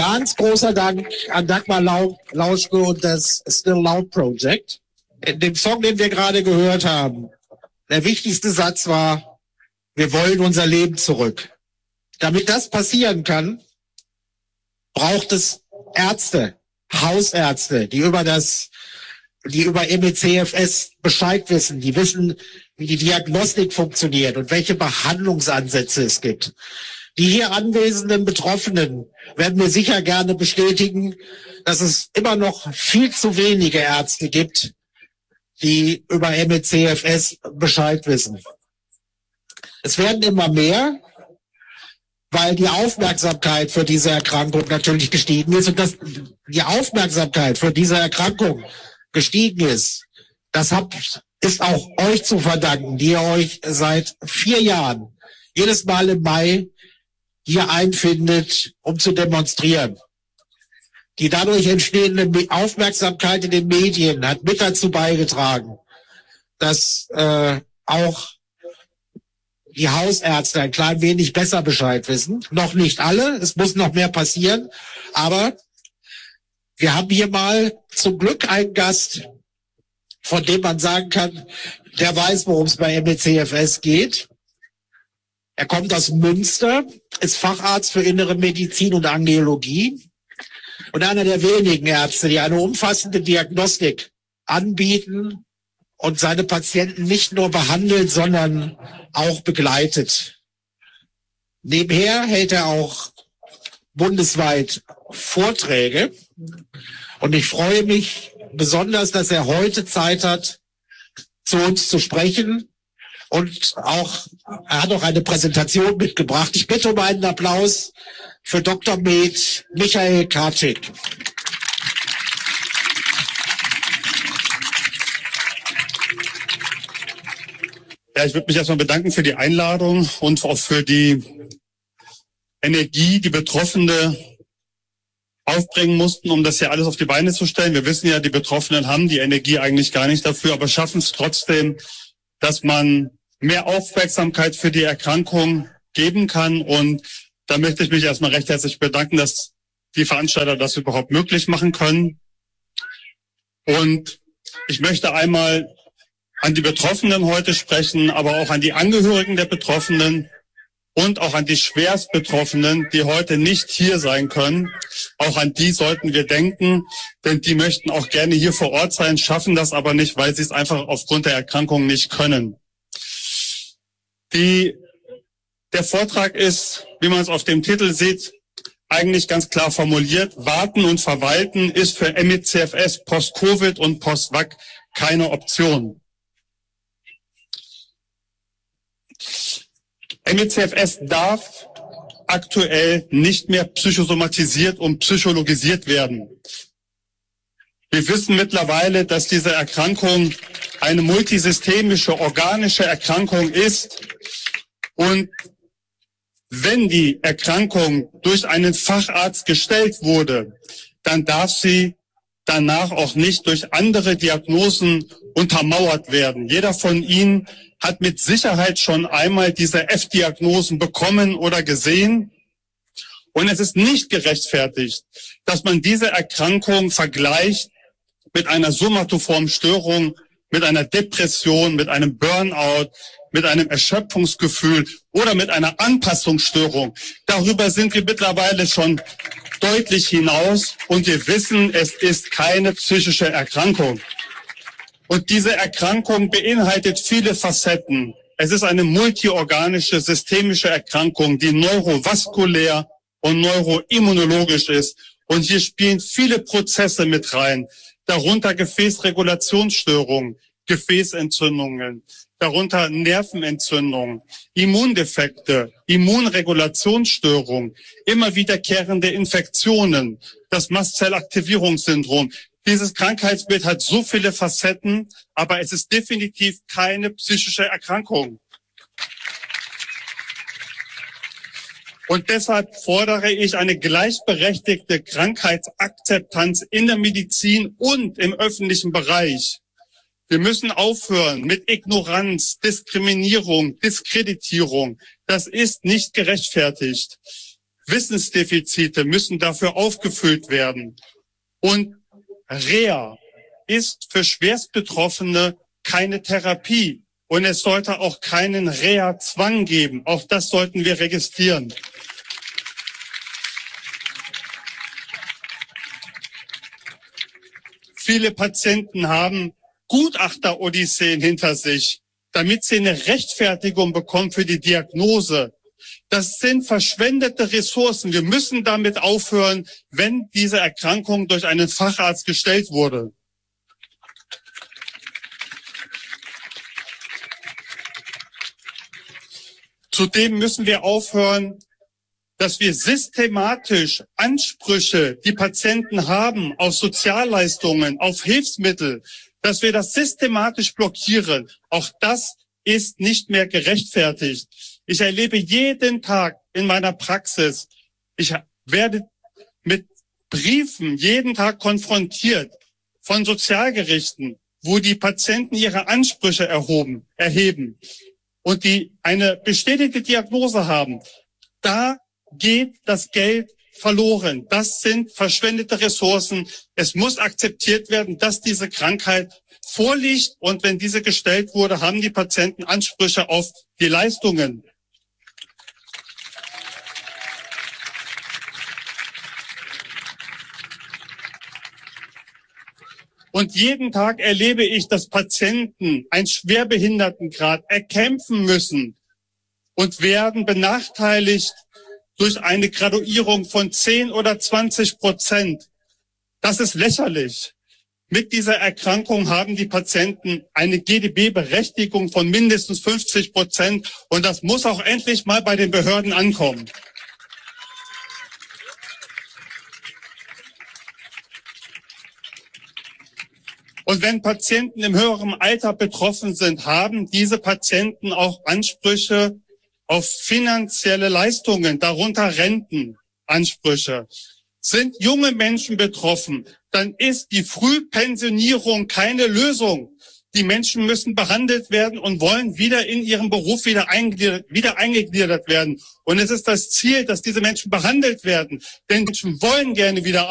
Ganz großer Dank an Dagmar Lauschke und das Still Loud Project. In dem Song, den wir gerade gehört haben, der wichtigste Satz war: Wir wollen unser Leben zurück. Damit das passieren kann, braucht es Ärzte, Hausärzte, die über ME/CFS Bescheid wissen, die wissen, wie die Diagnostik funktioniert und welche Behandlungsansätze es gibt. Die hier anwesenden Betroffenen werden mir sicher gerne bestätigen, dass es immer noch viel zu wenige Ärzte gibt, die über ME/CFS Bescheid wissen. Es werden immer mehr, weil die Aufmerksamkeit für diese Erkrankung natürlich gestiegen ist. Und dass die Aufmerksamkeit für diese Erkrankung gestiegen ist, ist auch euch zu verdanken, die ihr euch seit 4 Jahren jedes Mal im Mai hier einfindet, um zu demonstrieren. Die dadurch entstehende Aufmerksamkeit in den Medien hat mit dazu beigetragen, dass auch die Hausärzte ein klein wenig besser Bescheid wissen. Noch nicht alle, es muss noch mehr passieren, aber wir haben hier mal zum Glück einen Gast, von dem man sagen kann, der weiß, worum es bei ME/CFS geht. Er kommt aus Münster, ist Facharzt für Innere Medizin und Angiologie und einer der wenigen Ärzte, die eine umfassende Diagnostik anbieten und seine Patienten nicht nur behandelt, sondern auch begleitet. Nebenher hält er auch bundesweit Vorträge und ich freue mich besonders, dass er heute Zeit hat, zu uns zu sprechen. Und er hat auch eine Präsentation mitgebracht. Ich bitte um einen Applaus für Dr. Med Michael Karczyk. Ja, ich würde mich erstmal bedanken für die Einladung und auch für die Energie, die Betroffene aufbringen mussten, um das hier alles auf die Beine zu stellen. Wir wissen ja, die Betroffenen haben die Energie eigentlich gar nicht dafür, aber schaffen es trotzdem, dass man mehr Aufmerksamkeit für die Erkrankung geben kann. Und da möchte ich mich erstmal recht herzlich bedanken, dass die Veranstalter das überhaupt möglich machen können. Und ich möchte einmal an die Betroffenen heute sprechen, aber auch an die Angehörigen der Betroffenen und auch an die schwerst Betroffenen, die heute nicht hier sein können. Auch an die sollten wir denken, denn die möchten auch gerne hier vor Ort sein, schaffen das aber nicht, weil sie es einfach aufgrund der Erkrankung nicht können. Der Vortrag ist, wie man es auf dem Titel sieht, eigentlich ganz klar formuliert. Warten und verwalten ist für ME/CFS Post-Covid und Post-Vac keine Option. ME/CFS darf aktuell nicht mehr psychosomatisiert und psychologisiert werden. Wir wissen mittlerweile, dass diese Erkrankung eine multisystemische, organische Erkrankung ist. Und wenn die Erkrankung durch einen Facharzt gestellt wurde, dann darf sie danach auch nicht durch andere Diagnosen untermauert werden. Jeder von Ihnen hat mit Sicherheit schon einmal diese F-Diagnosen bekommen oder gesehen. Und es ist nicht gerechtfertigt, dass man diese Erkrankung vergleicht mit einer somatoformen Störung, mit einer Depression, mit einem Burnout, mit einem Erschöpfungsgefühl oder mit einer Anpassungsstörung. Darüber sind wir mittlerweile schon deutlich hinaus und wir wissen, es ist keine psychische Erkrankung. Und diese Erkrankung beinhaltet viele Facetten. Es ist eine multiorganische, systemische Erkrankung, die neurovaskulär und neuroimmunologisch ist. Und hier spielen viele Prozesse mit rein, darunter Gefäßregulationsstörungen, Gefäßentzündungen, darunter Nervenentzündungen, Immundefekte, Immunregulationsstörungen, immer wiederkehrende Infektionen, das Mastzellaktivierungssyndrom. Dieses Krankheitsbild hat so viele Facetten, aber es ist definitiv keine psychische Erkrankung. Und deshalb fordere ich eine gleichberechtigte Krankheitsakzeptanz in der Medizin und im öffentlichen Bereich. Wir müssen aufhören mit Ignoranz, Diskriminierung, Diskreditierung. Das ist nicht gerechtfertigt. Wissensdefizite müssen dafür aufgefüllt werden. Und Reha ist für Schwerstbetroffene keine Therapie. Und es sollte auch keinen Reha-Zwang geben. Auch das sollten wir registrieren. Viele Patienten haben Gutachter-Odysseen hinter sich, damit sie eine Rechtfertigung bekommen für die Diagnose. Das sind verschwendete Ressourcen. Wir müssen damit aufhören, wenn diese Erkrankung durch einen Facharzt gestellt wurde. Zudem müssen wir aufhören, dass wir systematisch Ansprüche, die Patienten haben, auf Sozialleistungen, auf Hilfsmittel, dass wir das systematisch blockieren. Auch das ist nicht mehr gerechtfertigt. Ich erlebe jeden Tag in meiner Praxis, ich werde mit Briefen jeden Tag konfrontiert von Sozialgerichten, wo die Patienten ihre Ansprüche erheben und die eine bestätigte Diagnose haben. Da geht das Geld verloren. Das sind verschwendete Ressourcen. Es muss akzeptiert werden, dass diese Krankheit vorliegt. Und wenn diese gestellt wurde, haben die Patienten Ansprüche auf die Leistungen. Und jeden Tag erlebe ich, dass Patienten einen Schwerbehindertengrad erkämpfen müssen und werden benachteiligt durch eine Graduierung von 10 oder 20%. Das ist lächerlich. Mit dieser Erkrankung haben die Patienten eine GDB-Berechtigung von mindestens 50%. Und das muss auch endlich mal bei den Behörden ankommen. Und wenn Patienten im höheren Alter betroffen sind, haben diese Patienten auch Ansprüche auf finanzielle Leistungen, darunter Rentenansprüche. Sind junge Menschen betroffen, dann ist die Frühpensionierung keine Lösung. Die Menschen müssen behandelt werden und wollen wieder in ihrem Beruf wieder eingegliedert werden. Und es ist das Ziel, dass diese Menschen behandelt werden, denn Menschen wollen gerne wieder